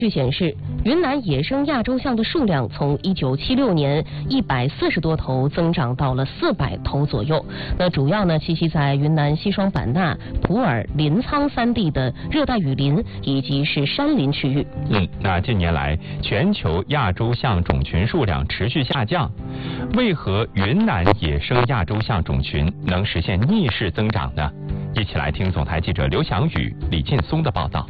据显示，云南野生亚洲象的数量从1976年140多头增长到了400头左右。那主要呢栖息在云南西双版纳、普洱、临沧三地的热带雨林以及是山林区域。 那近年来全球亚洲象种群数量持续下降，为何云南野生亚洲象种群能实现逆势增长呢？一起来听总台记者刘翔宇、李劲松的报道。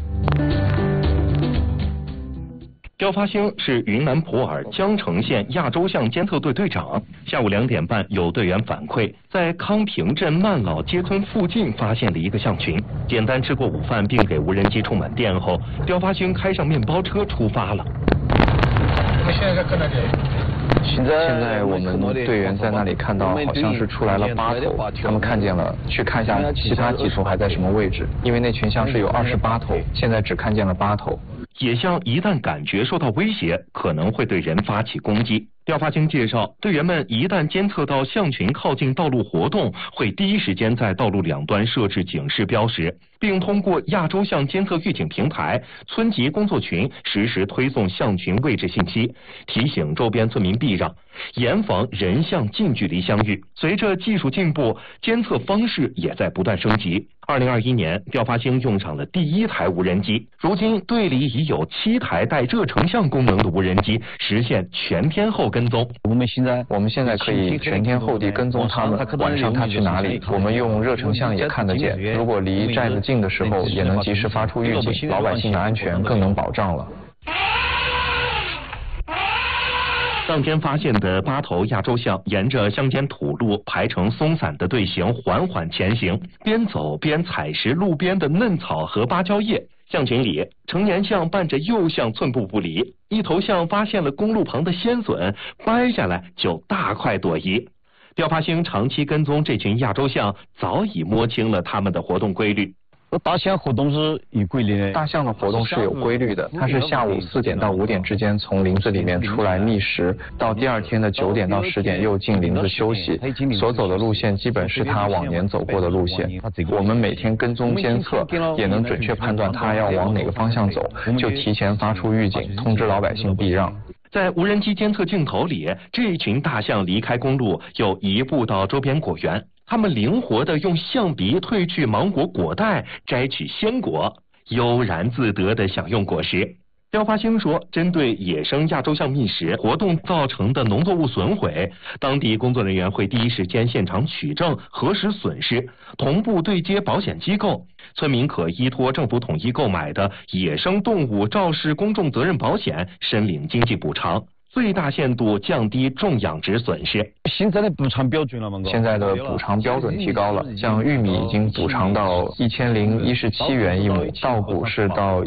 刁发兴是云南普洱江城县亚洲象监测队队长。下午2点半，有队员反馈，在康平镇曼老街村附近发现了一个象群。简单吃过午饭，并给无人机充满电后，刁发兴开上面包车出发了。 我们现在在搁哪里？ 现在我们队员在那里看到，好像是出来了8头，他们看见了，去看一下其他几头还在什么位置，因为那群象是有28头，现在只看见了8头。 野象一旦感觉受到威胁，可能会对人发起攻击。刁发兴介绍，队员们一旦监测到象群靠近道路活动，会第一时间在道路两端设置警示标识，并通过亚洲象监测预警平台、村级工作群实时推送象群位置信息，提醒周边村民避让，严防人象近距离相遇。随着技术进步，监测方式也在不断升级。2021年，刁发兴用上了第1台无人机，如今队里已有7台带热成像功能的无人机实现全天候跟踪。 我们现在可以全天候地跟踪他们，晚上他去哪里，我们用热成像也看得见。如果离寨子近的时候，也能及时发出预警，老百姓的安全更能保障了。 当天发现的8头亚洲象沿着乡间土路排成松散的队形缓缓前行，边走边采食路边的嫩草和芭蕉叶。象群里，成年象伴着幼象寸步不离，一头象发现了公路旁的鲜笋，掰下来就大快朵颐。刁发兴长期跟踪这群亚洲象，早已摸清了它们的活动规律。 大象活动是有规律的。 大象的活动是有规律的，它是下午4点到5点之间从林子里面出来觅食，到第2天的9点到10点又进林子休息。所走的路线基本是它往年走过的路线。我们每天跟踪监测，也能准确判断它要往哪个方向走，就提前发出预警，通知老百姓避让。 在无人机监测镜头里，这群大象离开公路，又移步到周边果园。它们灵活地用象鼻褪去芒果果带，摘取鲜果，悠然自得地享用果实。刁发兴说，针对野生亚洲象觅食活动造成的农作物损毁，当地工作人员会第一时间现场取证，核实损失，同步对接保险机构。村民可依托政府统一购买的野生动物肇事公众责任保险申领经济补偿，最大限度降低种养殖损失。 现在的补偿标准了吗？ 现在的补偿标准提高了，像玉米已经补偿到1017元一亩，稻谷是到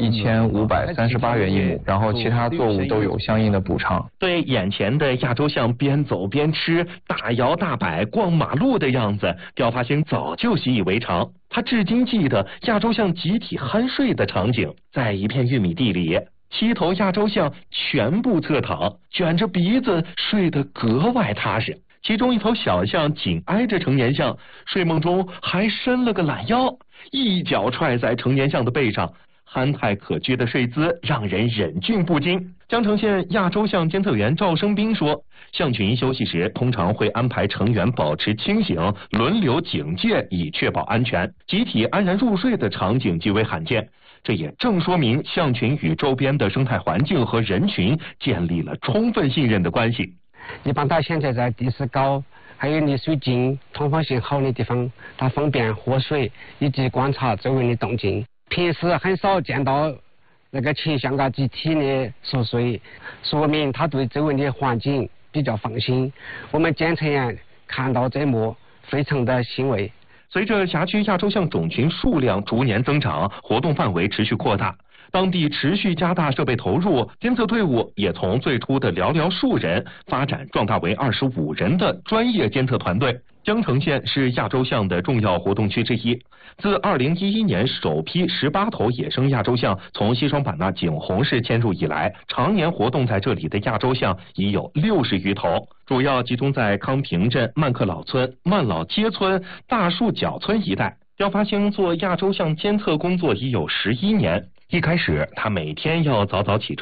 1538元一亩，然后其他作物都有相应的补偿。 对眼前的亚洲象边走边吃、大摇大摆逛马路的样子，刁发兴早就习以为常。他至今记得亚洲象集体酣睡的场景，在一片玉米地里，7头亚洲象全部侧躺，卷着鼻子睡得格外踏实。其中一头小象紧挨着成年象，睡梦中还伸了个懒腰，一脚踹在成年象的背上，憨态可掬的睡姿让人忍俊不禁。江城县亚洲象监测员赵生斌说，象群休息时通常会安排成员保持清醒，轮流警戒，以确保安全。集体安然入睡的场景极为罕见，这也正说明象群与周边的生态环境和人群建立了充分信任的关系。 一般大象在地势高，还有离水近、通风性好的地方，它方便喝水以及观察周围的动静。平时很少见到那个群象集体的熟睡，说明它对周围的环境比较放心。我们监测员看到这幕，非常的欣慰。 随着辖区亚洲象种群数量逐年增长，活动范围持续扩大，当地持续加大设备投入，监测队伍也从最初的寥寥数人发展壮大为25人的专业监测团队。江城县是亚洲象的重要活动区之一。自2011年首批18头野生亚洲象从西双版纳景洪市迁入以来，常年活动在这里的亚洲象已有60余头，主要集中在康平镇曼克老村、曼老街村、大树角村一带。刁发兴做亚洲象监测工作已有11年，一开始他每天要早早起床。